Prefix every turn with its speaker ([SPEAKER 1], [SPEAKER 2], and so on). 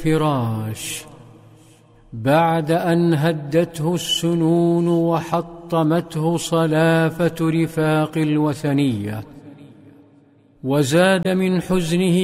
[SPEAKER 1] فراش بعد أن هدته السنون وحطمته صلافة رفاق الوثنية، وزاد من حزنه